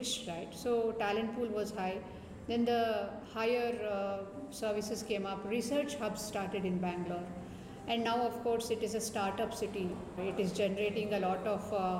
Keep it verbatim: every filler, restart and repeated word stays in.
right? So talent pool was high. Then the higher uh, services came up. Research hubs started in Bangalore, and now of course it is a startup city. It is generating a lot of uh,